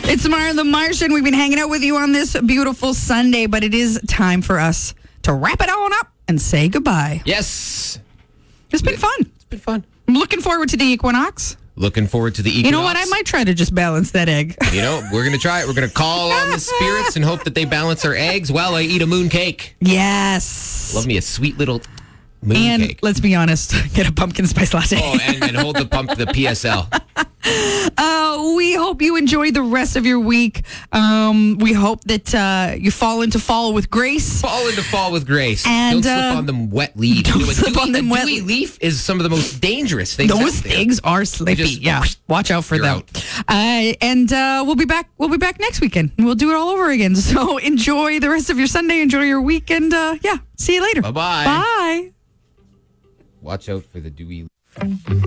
It's Mara the Martian. We've been hanging out with you on this beautiful Sunday, but it is time for us to wrap it on up and say goodbye. Yes. It's been fun. It's been fun. I'm looking forward to the equinox. Looking forward to the equinox. You know what? I might try to just balance that egg. You know, we're going to try it. We're going to call on the spirits and hope that they balance our eggs while I eat a moon cake. Yes. Love me a sweet little moon and cake. let's be honest, get a pumpkin spice latte. Oh, and hold the PSL. We hope you enjoy the rest of your week. We hope that you fall into fall with grace. Fall into fall with grace. And, don't slip on them wet leaves. Don't slip on them wet dewy leaf is some of the most dangerous things Those out there. things are slippy. Just, yeah, watch out for you're them. And we'll be back. We'll be back next weekend. We'll do it all over again. So enjoy the rest of your Sunday. Enjoy your week. And see you later. Bye-bye. Bye. Watch out for the dewy